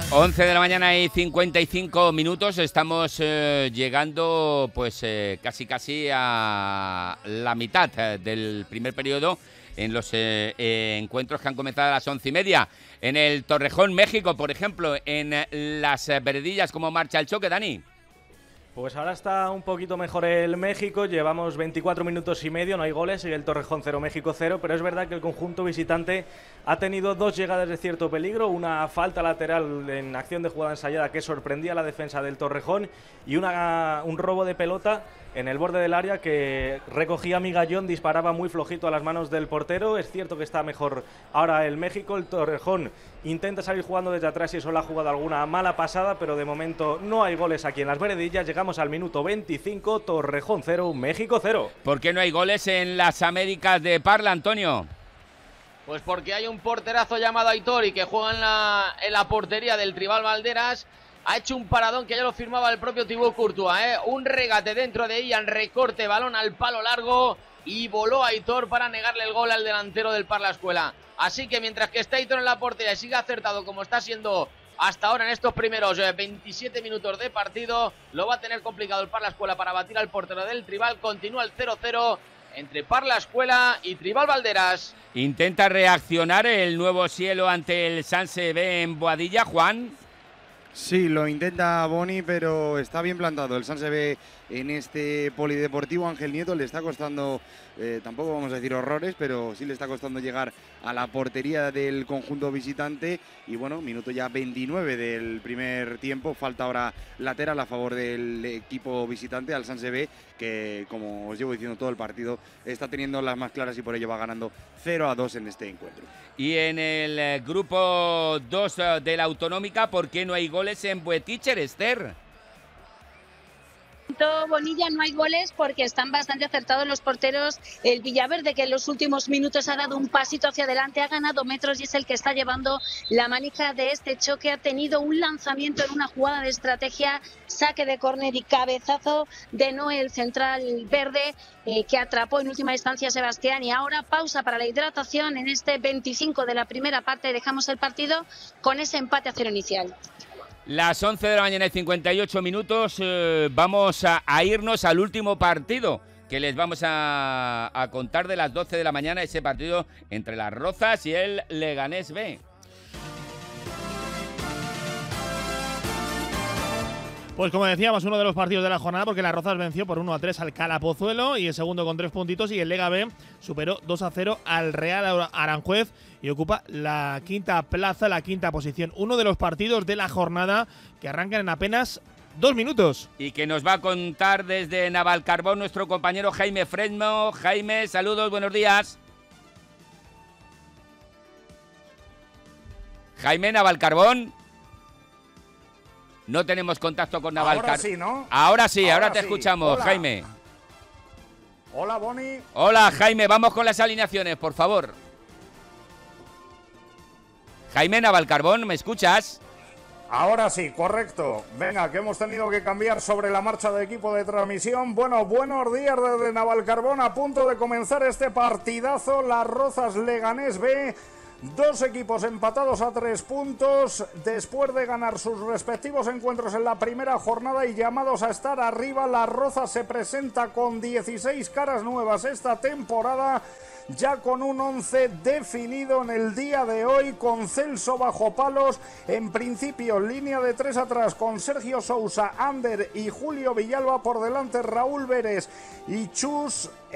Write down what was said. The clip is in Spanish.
11 de la mañana y 55 minutos. Estamos llegando pues casi a la mitad del primer periodo en los encuentros que han comenzado a las 11:30. En el Torrejón, México, por ejemplo, en las Veredillas, ¿cómo marcha el choque, Dani? Pues ahora está un poquito mejor el México, llevamos 24 minutos y medio, no hay goles, sigue el Torrejón 0, México 0, pero es verdad que el conjunto visitante ha tenido dos llegadas de cierto peligro, una falta lateral en acción de jugada ensayada que sorprendía a la defensa del Torrejón y un robo de pelota en el borde del área que recogía Migallón, disparaba muy flojito a las manos del portero. Es cierto que está mejor ahora el México, el Torrejón intenta salir jugando desde atrás y solo ha jugado alguna mala pasada, pero de momento no hay goles aquí en las Veredillas. Llegamos al minuto 25, Torrejón 0, México 0. ¿Por qué no hay goles en las Américas de Parla, Antonio? Pues porque hay un porterazo llamado Aitor y que juega en la portería del Tribal Valderas. Ha hecho un paradón que ya lo firmaba el propio Thibaut Courtois, Un regate dentro de Ian, recorte, balón al palo largo y voló Aitor para negarle el gol al delantero del Parla Escuela. Así que mientras que está Aitor en la portería y sigue acertado como está siendo hasta ahora en estos primeros 27 minutos de partido, lo va a tener complicado el Parla Escuela para batir al portero del Tribal. Continúa el 0-0 entre Parla Escuela y Tribal Valderas. ¿Intenta reaccionar el Nuevo Cielo ante el Sanse B en Boadilla, Juan? Sí, lo intenta Boni, pero está bien plantado el Sanse B en este polideportivo. Ángel Nieto le está costando, tampoco vamos a decir horrores, pero sí le está costando llegar a la portería del conjunto visitante. Y bueno, minuto ya 29 del primer tiempo, falta ahora lateral a favor del equipo visitante, al Sanse B, que como os llevo diciendo todo el partido, está teniendo las más claras y por ello va ganando 0-2 en este encuentro. Y en el grupo 2 de la Autonómica, ¿por qué no hay goles en Boeticher, Esther? Bonilla no hay goles porque están bastante acertados los porteros. El Villaverde, que en los últimos minutos ha dado un pasito hacia adelante, ha ganado metros y es el que está llevando la manija de este choque. Ha tenido un lanzamiento en una jugada de estrategia, saque de córner y cabezazo de Noel, central verde, que atrapó en última instancia a Sebastián. Y ahora pausa para la hidratación en este 25 de la primera parte. Dejamos el partido con ese empate a 0 inicial. Las 11 de la mañana y 58 minutos, vamos a irnos al último partido que les vamos a contar de las 12 de la mañana, ese partido entre Las Rozas y el Leganés B. Pues como decíamos, uno de los partidos de la jornada, porque Las Rozas venció por 1-3 al Calapozuelo y el segundo con 3 puntitos, y el Lega B superó 2-0 al Real Aranjuez y ocupa la quinta plaza, la quinta posición. Uno de los partidos de la jornada que arrancan en apenas 2 minutos. Y que nos va a contar desde Navalcarbón nuestro compañero Jaime Fresno. Jaime, saludos, buenos días. Jaime, Navalcarbón. No tenemos contacto con Navalcarbón. Ahora sí, ¿no? Ahora sí, ahora te sí. escuchamos. Hola. Jaime. Hola, Boni. Hola, Jaime, vamos con las alineaciones, por favor. Jaime, Navalcarbón, ¿me escuchas? Ahora sí, correcto. Venga, que hemos tenido que cambiar sobre la marcha de equipo de transmisión. Bueno, buenos días desde Navalcarbón, a punto de comenzar este partidazo. Las Rozas Leganés B. Dos equipos empatados a 3 puntos después de ganar sus respectivos encuentros en la primera jornada y llamados a estar arriba. Las Rozas se presenta con 16 caras nuevas esta temporada, ya con un 11 definido en el día de hoy, con Celso bajo palos, en principio línea de 3 atrás con Sergio Sousa, Ander y Julio Villalba, por delante Raúl Vérez y Chus.